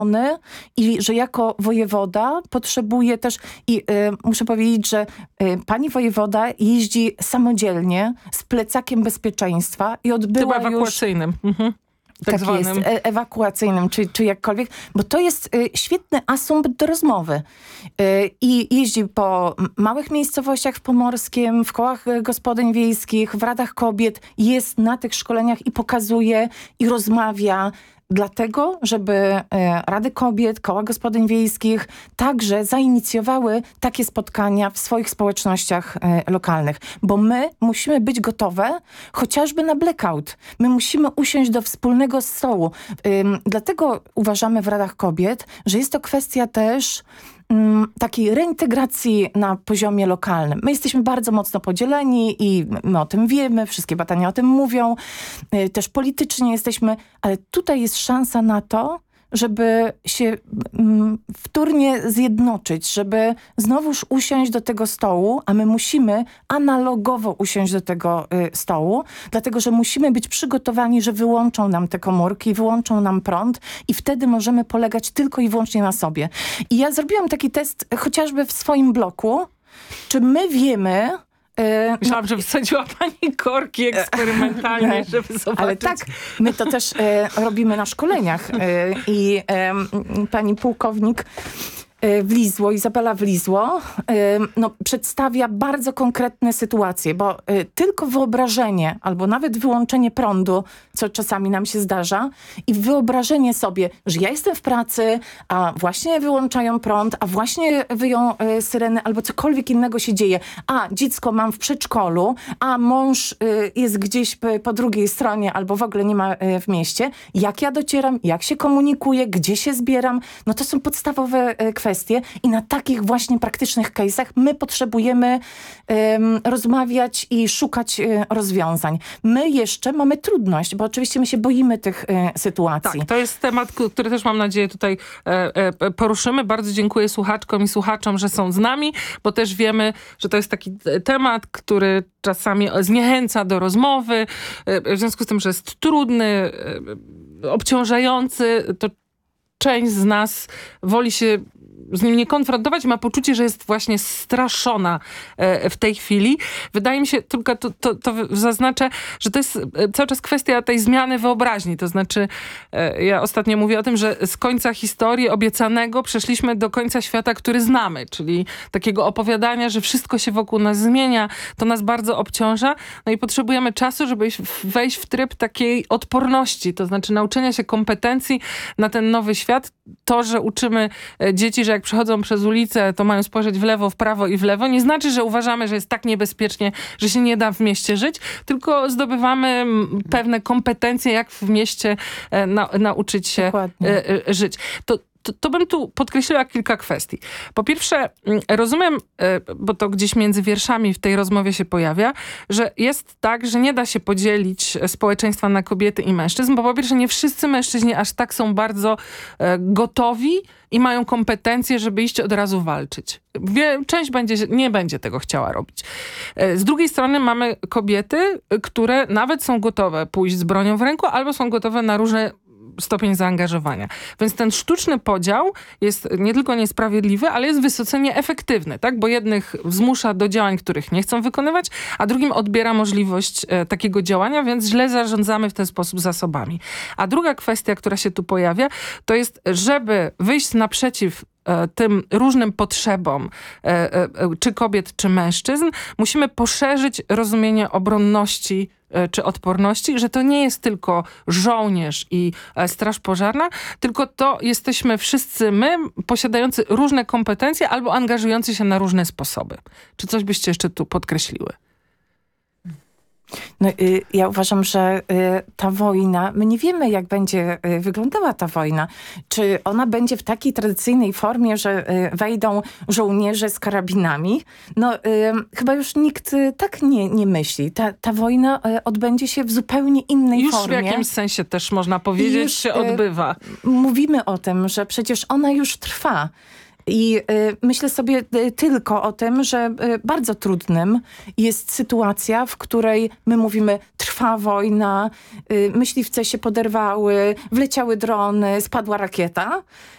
i że jako wojewoda potrzebuje też i muszę powiedzieć, że pani wojewoda jeździ samodzielnie z plecakiem bezpieczeństwa i odbyła Chyba ewakuacyjnym. Tak zwanym. Jest, ewakuacyjnym, czy jakkolwiek, bo to jest świetny asumpt do rozmowy. I jeździ po małych miejscowościach w Pomorskiem, w kołach gospodyń wiejskich, w radach kobiet, jest na tych szkoleniach i pokazuje i rozmawia, dlatego, żeby Rady Kobiet, koła gospodyń wiejskich także zainicjowały takie spotkania w swoich społecznościach lokalnych. Bo my musimy być gotowe chociażby na blackout. My musimy usiąść do wspólnego stołu. Dlatego uważamy w Radach Kobiet, że jest to kwestia też takiej reintegracji na poziomie lokalnym. My jesteśmy bardzo mocno podzieleni i my o tym wiemy, wszystkie badania o tym mówią, też politycznie jesteśmy, ale tutaj jest szansa na to, żeby się wtórnie zjednoczyć, żeby znowuż usiąść do tego stołu, a my musimy analogowo usiąść do tego stołu, dlatego, że musimy być przygotowani, że wyłączą nam te komórki, wyłączą nam prąd i wtedy możemy polegać tylko i wyłącznie na sobie. I ja zrobiłam taki test chociażby w swoim bloku, czy my wiemy... Myślałam, że wsadziła pani korki eksperymentalnie, żeby zobaczyć. Ale tak, my to też robimy na szkoleniach. I pani pułkownik Izabela Wlizło, przedstawia bardzo konkretne sytuacje, bo tylko wyobrażenie albo nawet wyłączenie prądu, co czasami nam się zdarza, i wyobrażenie sobie, że ja jestem w pracy, a właśnie wyłączają prąd, a właśnie wyją syreny albo cokolwiek innego się dzieje, a dziecko mam w przedszkolu, a mąż jest gdzieś po drugiej stronie albo w ogóle nie ma w mieście. Jak ja docieram, jak się komunikuję, gdzie się zbieram, no to są podstawowe kwestie. I na takich właśnie praktycznych case'ach my potrzebujemy rozmawiać i szukać rozwiązań. My jeszcze mamy trudność, bo oczywiście my się boimy tych sytuacji. Tak, to jest temat, który też mam nadzieję tutaj poruszymy. Bardzo dziękuję słuchaczkom i słuchaczom, że są z nami, bo też wiemy, że to jest taki temat, który czasami zniechęca do rozmowy, w związku z tym, że jest trudny, obciążający, to część z nas woli się z nim nie konfrontować, ma poczucie, że jest właśnie straszona w tej chwili. Wydaje mi się, tylko to zaznaczę, że to jest cały czas kwestia tej zmiany wyobraźni. To znaczy, ja ostatnio mówię o tym, że z końca historii obiecanego przeszliśmy do końca świata, który znamy, czyli takiego opowiadania, że wszystko się wokół nas zmienia, to nas bardzo obciąża. No i potrzebujemy czasu, żeby wejść w tryb takiej odporności, to znaczy nauczenia się kompetencji na ten nowy świat. To, że uczymy dzieci, że jak przechodzą przez ulicę, to mają spojrzeć w lewo, w prawo i w lewo. Nie znaczy, że uważamy, że jest tak niebezpiecznie, że się nie da w mieście żyć, tylko zdobywamy pewne kompetencje, jak w mieście nauczyć się żyć. To bym tu podkreśliła kilka kwestii. Po pierwsze, rozumiem, bo to gdzieś między wierszami w tej rozmowie się pojawia, że jest tak, że nie da się podzielić społeczeństwa na kobiety i mężczyzn, bo po pierwsze nie wszyscy mężczyźni aż tak są bardzo gotowi i mają kompetencje, żeby iść od razu walczyć. Część nie będzie tego chciała robić. Z drugiej strony mamy kobiety, które nawet są gotowe pójść z bronią w ręku, albo są gotowe na różne stopień zaangażowania. Więc ten sztuczny podział jest nie tylko niesprawiedliwy, ale jest wysoce nieefektywny, tak? Bo jednych zmusza do działań, których nie chcą wykonywać, a drugim odbiera możliwość takiego działania, więc źle zarządzamy w ten sposób zasobami. A druga kwestia, która się tu pojawia, to jest, żeby wyjść naprzeciw tym różnym potrzebom, czy kobiet, czy mężczyzn, musimy poszerzyć rozumienie obronności czy odporności, że to nie jest tylko żołnierz i straż pożarna, tylko to jesteśmy wszyscy my, posiadający różne kompetencje albo angażujący się na różne sposoby. Czy coś byście jeszcze tu podkreśliły? No, ja uważam, że ta wojna, my nie wiemy, jak będzie wyglądała ta wojna. Czy ona będzie w takiej tradycyjnej formie, że wejdą żołnierze z karabinami? No, chyba już nikt tak nie myśli. Ta wojna odbędzie się w zupełnie innej formie. Już w jakimś sensie też można powiedzieć, już się odbywa. Mówimy o tym, że przecież ona już trwa. I myślę sobie tylko o tym, że bardzo trudnym jest sytuacja, w której my mówimy, trwa wojna, myśliwce się poderwały, wleciały drony, spadła rakieta